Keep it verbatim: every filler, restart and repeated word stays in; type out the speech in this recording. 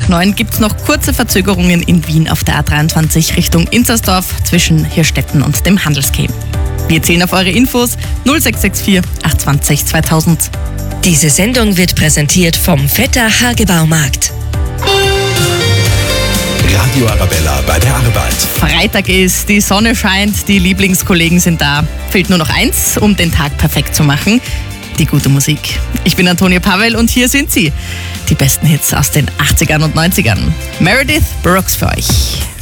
nach neun gibt es noch kurze Verzögerungen in Wien auf der A dreiundzwanzig Richtung Inzersdorf zwischen Hirstetten und dem Handelsquai. Wir zählen auf eure Infos null sechs sechs vier acht zwei null zweitausend. Diese Sendung wird präsentiert vom Vetter Hagebaumarkt. Radio Arabella bei der Arbeit. Freitag ist, die Sonne scheint, die Lieblingskollegen sind da. Fehlt nur noch eins, um den Tag perfekt zu machen: die gute Musik. Ich bin Antonia Pavel und hier sind sie, die besten Hits aus den achtzigern und neunzigern. Meredith Brooks für euch.